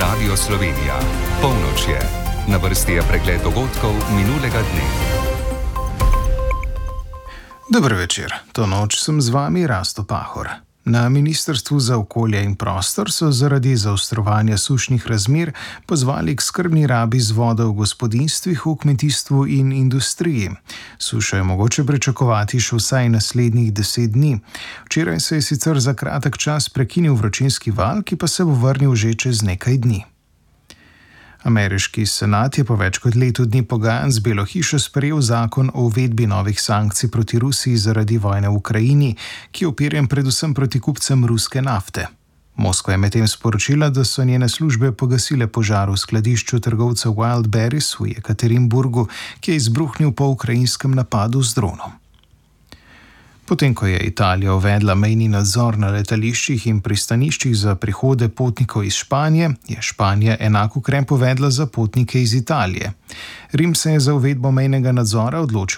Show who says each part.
Speaker 1: Radio Slovenija. Polnoč je. Na vrsti je pregled dogodkov minulega dne.
Speaker 2: Dober večer. To noč sem z vami Rasto Pahor. Na Ministrstvu za okolje in prostor so zaradi zaostrovanja sušnih razmer pozvali k skrbni rabi z vodo v gospodinjstvih, v kmetijstvu in industriji. Sušo je mogoče pričakovati še vsaj naslednjih 10 dni. Včeraj se je sicer za kratek čas prekinil vročinski val, ki pa se bo vrnil že čez nekaj dni. Ameriški senat je po več kot letu dni pogajanj z Belo hišo sprejel zakon o uvedbi novih sankcij proti Rusiji zaradi vojne v Ukrajini, ki je uperjen predvsem proti kupcem ruske nafte. Moskva je medtem sporočila, da so njene službe pogasile požar v skladišču trgovcev Wildberries v Jekaterinburgu, ki je izbruhnil po ukrajinskem napadu z dronom. Potem, ko je Italija uvedla mejni nadzor na letališčih in pristaniščih za prihode potnikov iz Španije, je Španija enak ukrep uvedla za potnike iz Italije. Rim se je za uvedbo mejnega nadzora odločil